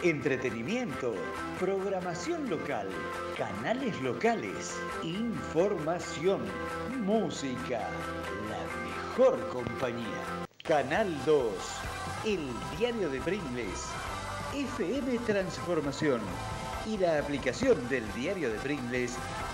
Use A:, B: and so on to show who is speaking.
A: entretenimiento, programación local, canales locales, información, música, la mejor compañía. Canal 2, el diario de Pringles, FM Transformación y la aplicación del diario de Pringles